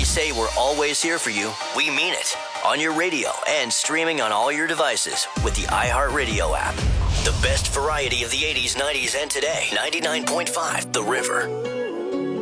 say we're always here for you, we mean it. On your radio and streaming on all your devices with the iHeartRadio app. The best variety of the 80s, 90s, and today. 99.5 The River.